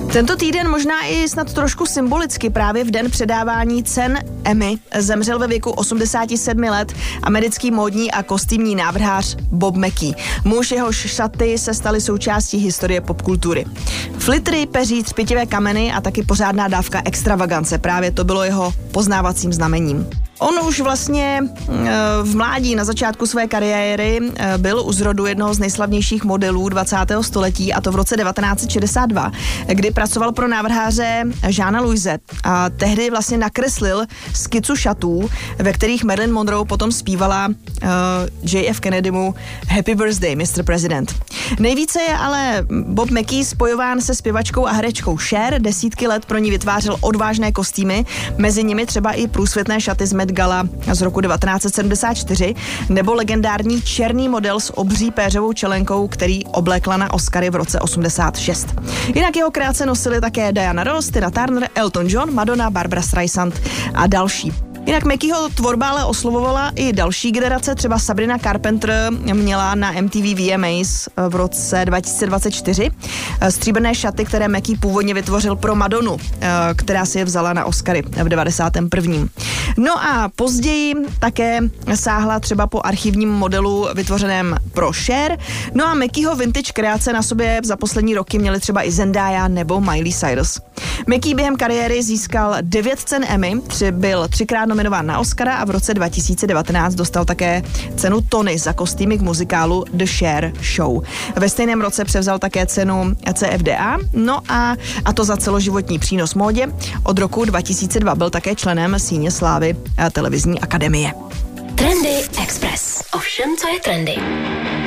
Tento týden možná i snad trošku symbolicky právě v den předávání cen Emmy zemřel ve věku 87 let americký módní a kostýmní návrhář Bob Mackie. Muž, jehož šaty se staly součástí historie popkultury. Flitry, peří, třpitivé kameny a taky pořádná dávka extravagance. Právě to bylo jeho poznávacím znamením. On už vlastně v mládí na začátku své kariéry byl u zrodu jednoho z nejslavnějších modelů 20. století, a to v roce 1962, kdy pracoval pro návrháře Jeana Louise a tehdy vlastně nakreslil skicu šatů, ve kterých Marilyn Monroe potom zpívala JF Kennedymu Happy Birthday, Mr. President. Nejvíce je ale Bob Mackie spojován se zpěvačkou a herečkou Cher. Desítky let pro ní vytvářel odvážné kostýmy, mezi nimi třeba i průsvětné šaty z Met Gala z roku 1974, nebo legendární černý model s obří péřovou čelenkou, který oblékla na Oscary v roce 86. Jinak jeho kreace nosili také Diana Ross, Tina Turner, Elton John, Madonna, Barbra Streisand a další. Jinak Mackieho tvorba ale oslovovala i další generace, třeba Sabrina Carpenter měla na MTV VMAs v roce 2024 stříbrné šaty, které Mackie původně vytvořil pro Madonu, která si je vzala na Oscary v 91. No a později také sáhla třeba po archivním modelu vytvořeném pro Cher. No a Mackieho vintage kreace na sobě za poslední roky měly třeba i Zendaya nebo Miley Cyrus. Mackie během kariéry získal 9 cen Emmy, byl 3krát nominován na Oscara a v roce 2019 dostal také cenu Tony za kostýmy k muzikálu The Cher Show. Ve stejném roce převzal také cenu CFDA, no a to za celoživotní přínos módě. Od roku 2002 byl také členem síně slávy televizní akademie. Trendy Express. Ovšem, co je trendy.